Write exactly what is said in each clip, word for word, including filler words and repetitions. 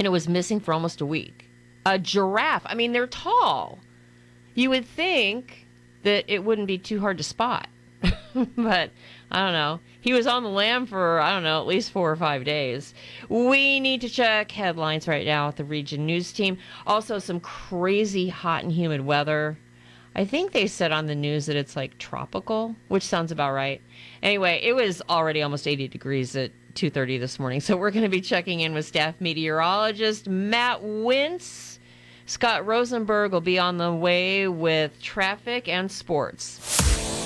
and it was missing for almost a week. A giraffe. I mean, they're tall. You would think that it wouldn't be too hard to spot. But I don't know. He was on the lam for, I don't know, at least four or five days. We need to check headlines right now with the Region News team. Also, some crazy hot and humid weather. I think they said on the news that it's like tropical, which sounds about right. Anyway, it was already almost eighty degrees at two thirty this morning. So we're going to be checking in with staff meteorologist Matt Wintz. Scott Rosenberg will be on the way with traffic and sports.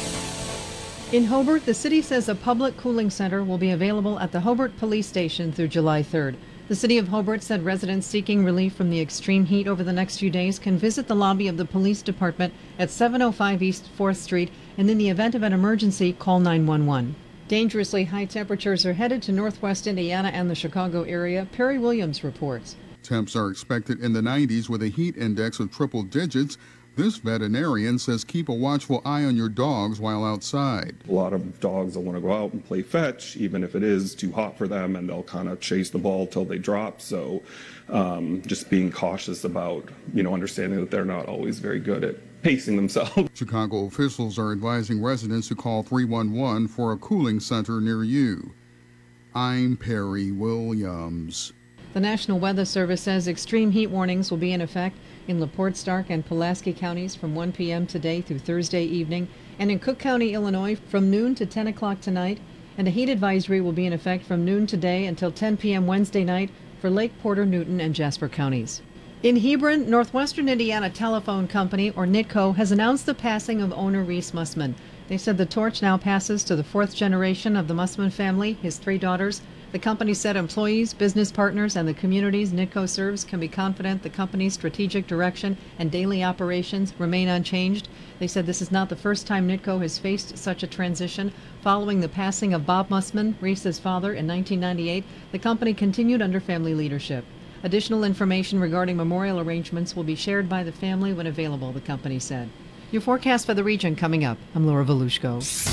In Hobart, the city says a public cooling center will be available at the Hobart Police Station through July third. The city of Hobart said residents seeking relief from the extreme heat over the next few days can visit the lobby of the police department at seven oh five East fourth Street, and in the event of an emergency, call nine one one. Dangerously high temperatures are headed to northwest Indiana and the Chicago area. Perry Williams reports. Temps are expected in the nineties with a heat index of triple digits. This veterinarian says keep a watchful eye on your dogs while outside. A lot of dogs will want to go out and play fetch, even if it is too hot for them, and they'll kind of chase the ball till they drop. So um, just being cautious about, you know, understanding that they're not always very good at pacing themselves. Chicago officials are advising residents to call three one one for a cooling center near you. I'm Perry Williams. The National Weather Service says extreme heat warnings will be in effect in LaPorte, Stark, and Pulaski counties from one p.m. today through Thursday evening, and in Cook County, Illinois, from noon to ten o'clock tonight. And a heat advisory will be in effect from noon today until ten p.m. Wednesday night for Lake Porter, Newton, and Jasper counties. In Hebron, Northwestern Indiana Telephone Company, or NITCO, has announced the passing of owner Reese Mussman. They said the torch now passes to the fourth generation of the Mussman family, his three daughters. The company said employees, business partners, and the communities NITCO serves can be confident the company's strategic direction and daily operations remain unchanged. They said this is not the first time NITCO has faced such a transition. Following the passing of Bob Mussman, Reese's father, in nineteen ninety-eight, the company continued under family leadership. Additional information regarding memorial arrangements will be shared by the family when available, the company said. Your forecast for the region coming up. I'm Laura Volushko.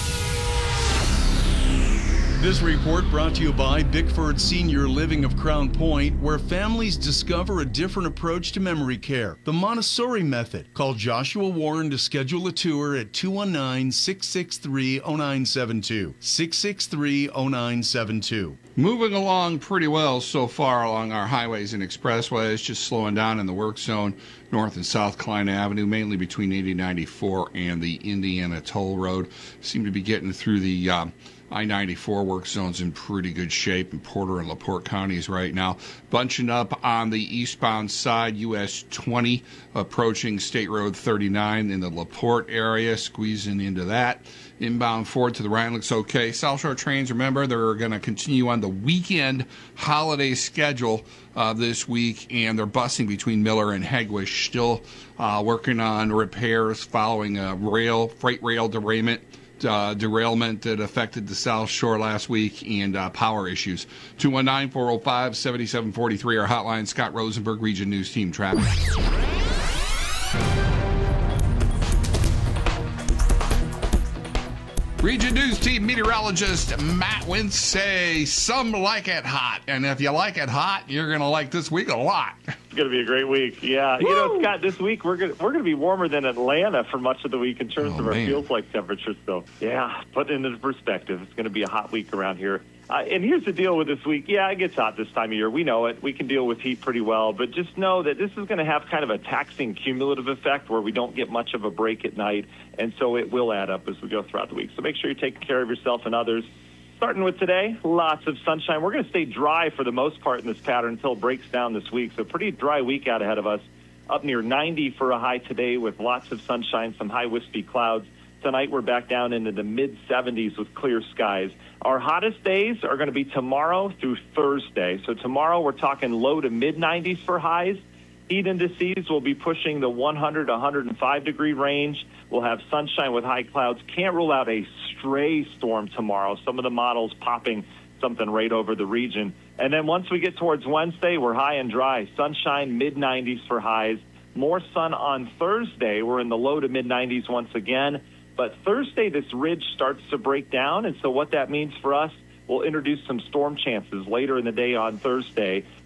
This report brought to you by Bickford Senior Living of Crown Point, where families discover a different approach to memory care, the Montessori method. Call Joshua Warren to schedule a tour at two one nine, six six three, zero nine seven two, six six three, zero nine seven two. Moving along pretty well so far along our highways and expressways, just slowing down in the work zone, North and South Klein Avenue, mainly between eighty ninety-four and the Indiana Toll Road. Seem to be getting through the uh, I ninety-four work zones in pretty good shape in Porter and LaPorte counties right now. Bunching up on the eastbound side, U S twenty approaching State Road thirty-nine in the LaPorte area, squeezing into that. Inbound forward to the Rhine looks okay. South Shore trains, remember, they're going to continue on the weekend holiday schedule uh, this week, and they're busing between Miller and Hegewisch, still uh, working on repairs following a rail, freight rail derailment. Uh, derailment that affected the South Shore last week, and uh, power issues. two one nine, four oh five, seven seven four three, our hotline. Scott Rosenberg, Region News Team Traffic. Region News Team meteorologist Matt Wintz say some like it hot, and if you like it hot, you're going to like this week a lot. It's going to be a great week. Yeah, Woo! You know, Scott, this week we're going we're going to be warmer than Atlanta for much of the week in terms oh, of our man. feels like temperatures. So, yeah, put it into perspective. It's going to be a hot week around here. Uh, and here's the deal with this week. Yeah, it gets hot this time of year. We know it. We can deal with heat pretty well. But just know that this is going to have kind of a taxing cumulative effect where we don't get much of a break at night. And so it will add up as we go throughout the week. So make sure you're taking care of yourself and others. Starting with today, lots of sunshine. We're going to stay dry for the most part in this pattern until it breaks down this week. So pretty dry week out ahead of us. Up near ninety for a high today with lots of sunshine, some high wispy clouds. Tonight we're back down into the mid seventies with clear skies. Our hottest days are going to be tomorrow through Thursday. So tomorrow we're talking low to mid nineties for highs. Heat indices will be pushing the one hundred to one hundred five degree range. We'll have sunshine with high clouds. Can't rule out a stray storm tomorrow. Some of the models popping something right over the region. And then once we get towards Wednesday, we're high and dry. Sunshine, mid nineties for highs. More sun on Thursday. We're in the low to mid nineties once again. But Thursday, this ridge starts to break down. And so what that means for us, we'll introduce some storm chances later in the day on Thursday.